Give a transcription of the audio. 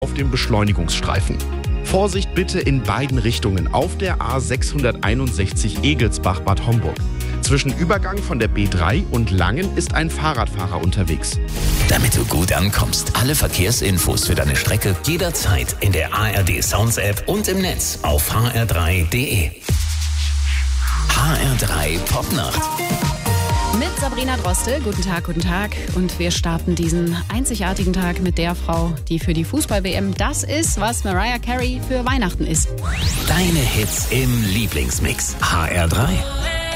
auf dem Beschleunigungsstreifen. Vorsicht bitte in beiden Richtungen auf der A661 Egelsbach-Bad Homburg. Zwischen Übergang von der B3 und Langen ist ein Fahrradfahrer unterwegs. Damit du gut ankommst, alle Verkehrsinfos für deine Strecke jederzeit in der ARD Sounds App und im Netz auf hr3.de. HR3 Popnacht. Mit Sabrina Droste. Guten Tag, guten Tag. Und wir starten diesen einzigartigen Tag mit der Frau, die für die Fußball-WM das ist, was Mariah Carey für Weihnachten ist. Deine Hits im Lieblingsmix. HR3.